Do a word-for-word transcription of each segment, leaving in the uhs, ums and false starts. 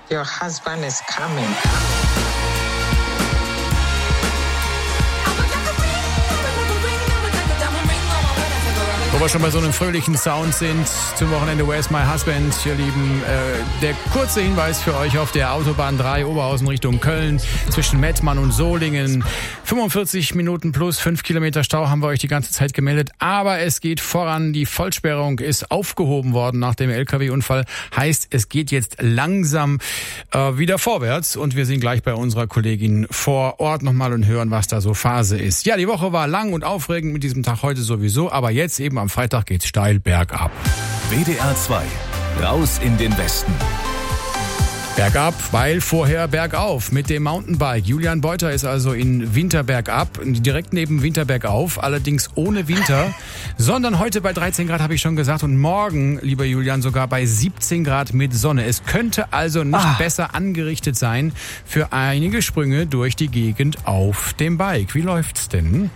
Your husband is coming. Wo wir schon bei so einem fröhlichen Sound sind, zum Wochenende Where's My Husband, ihr Lieben. Äh, der kurze Hinweis für euch auf der Autobahn drei Oberhausen Richtung Köln zwischen Mettmann und Solingen. fünfundvierzig Minuten plus fünf Kilometer Stau haben wir euch die ganze Zeit gemeldet. Aber es geht voran. Die Vollsperrung ist aufgehoben worden nach dem L K W-Unfall. Heißt, es geht jetzt langsam äh, wieder vorwärts. Und wir sind gleich bei unserer Kollegin vor Ort nochmal und hören, was da so Phase ist. Ja, die Woche war lang und aufregend mit diesem Tag heute sowieso. Aber jetzt eben am Freitag geht's steil bergab. W D R zwei. Raus in den Westen. Bergab, weil vorher bergauf mit dem Mountainbike. Julian Beuter ist also in Winterbergab, direkt neben Winterbergauf, allerdings ohne Winter, sondern heute bei dreizehn Grad, habe ich schon gesagt, und morgen, lieber Julian, sogar bei siebzehn Grad mit Sonne. Es könnte also nicht ah. besser angerichtet sein für einige Sprünge durch die Gegend auf dem Bike. Wie läuft's denn?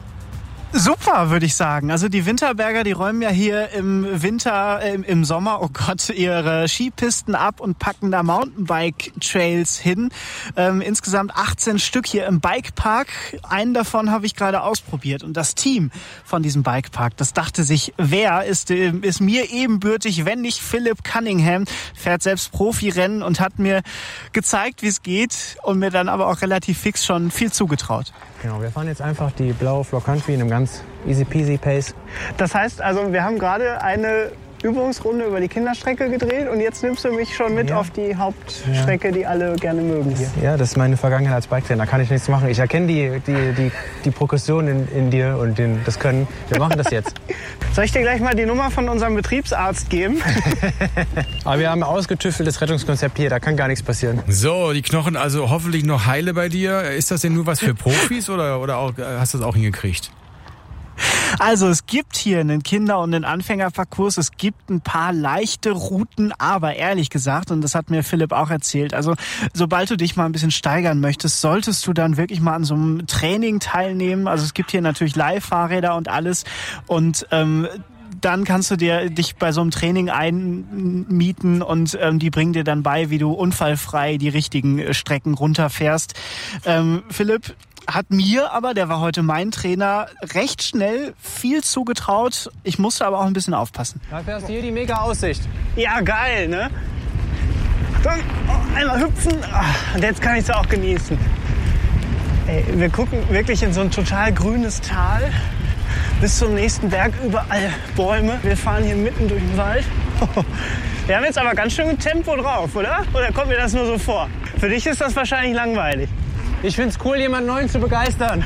Super, würde ich sagen. Also die Winterberger, die räumen ja hier im Winter, äh, im Sommer, oh Gott, ihre Skipisten ab und packen da Mountainbike-Trails hin. Ähm, insgesamt achtzehn Stück hier im Bikepark. Einen davon habe ich gerade ausprobiert. Und das Team von diesem Bikepark, das dachte sich, wer ist, äh, ist mir ebenbürtig, wenn nicht Philipp Cunningham, fährt selbst Profirennen und hat mir gezeigt, wie es geht und mir dann aber auch relativ fix schon viel zugetraut. Genau, wir fahren jetzt einfach die blaue Floor Country in einem ganz easy peasy Pace. Das heißt also, wir haben gerade eine Übungsrunde über die Kinderstrecke gedreht und jetzt nimmst du mich schon mit ja. auf die Hauptstrecke, ja. die alle gerne mögen. Ja, das ist meine Vergangenheit als Biketrainer, da kann ich nichts machen. Ich erkenne die, die, die, die Progression in, in dir und den, das Können. Wir machen das jetzt. Soll ich dir gleich mal die Nummer von unserem Betriebsarzt geben? Aber wir haben ein ausgetüfteltes Rettungskonzept hier, da kann gar nichts passieren. So, die Knochen also hoffentlich noch heile bei dir. Ist das denn nur was für Profis oder, oder auch, hast du das auch hingekriegt? Also es gibt hier einen Kinder- und einen Anfängerparcours, es gibt ein paar leichte Routen, aber ehrlich gesagt, und das hat mir Philipp auch erzählt, also sobald du dich mal ein bisschen steigern möchtest, solltest du dann wirklich mal an so einem Training teilnehmen. Also es gibt hier natürlich Leihfahrräder und alles und ähm, dann kannst du dir dich bei so einem Training einmieten und ähm, die bringen dir dann bei, wie du unfallfrei die richtigen Strecken runterfährst. Ähm, Philipp hat mir aber, der war heute mein Trainer, recht schnell viel zugetraut. Ich musste aber auch ein bisschen aufpassen. Da fährst du hier die mega Aussicht. Ja, geil, ne? Dann oh, einmal hüpfen und jetzt kann ich es auch genießen. Ey, wir gucken wirklich in so ein total grünes Tal. Bis zum nächsten Berg überall Bäume. Wir fahren hier mitten durch den Wald. Wir haben jetzt aber ganz schön Tempo drauf, oder? Oder kommt mir das nur so vor? Für dich ist das wahrscheinlich langweilig. Ich find's cool, jemanden Neuen zu begeistern.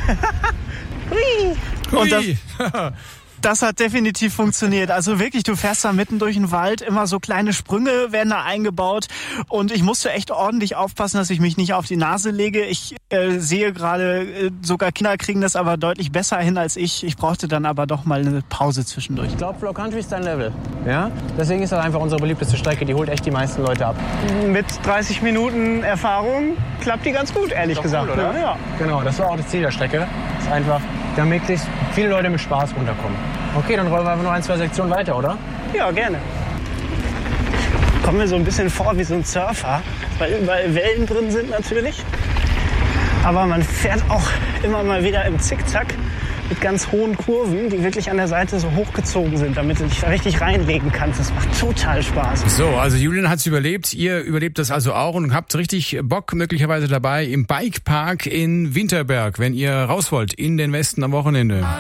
Hui. Und das, das hat definitiv funktioniert. Also wirklich, du fährst da mitten durch den Wald, immer so kleine Sprünge werden da eingebaut. Und ich musste echt ordentlich aufpassen, dass ich mich nicht auf die Nase lege. Ich äh, sehe gerade, äh, sogar Kinder kriegen das aber deutlich besser hin als ich. Ich brauchte dann aber doch mal eine Pause zwischendurch. Ich glaube, Floor Country ist dein Level. Ja? Deswegen ist das einfach unsere beliebteste Strecke. Die holt echt die meisten Leute ab. Mit dreißig Minuten Erfahrung klappt die ganz gut, ehrlich doch gesagt. Cool, oder? Ja. Genau, das war auch das Ziel der Strecke. Das ist einfach, damit möglichst viele Leute mit Spaß runterkommen. Okay, dann rollen wir einfach noch ein, zwei Sektionen weiter, oder? Ja, gerne. Kommen wir so ein bisschen vor wie so ein Surfer, weil überall Wellen drin sind natürlich. Aber man fährt auch immer mal wieder im Zickzack mit ganz hohen Kurven, die wirklich an der Seite so hochgezogen sind, damit du dich da richtig reinlegen kannst. Das macht total Spaß. So, also Julian hat's überlebt. Ihr überlebt das also auch und habt richtig Bock möglicherweise dabei im Bikepark in Winterberg, wenn ihr raus wollt in den Westen am Wochenende.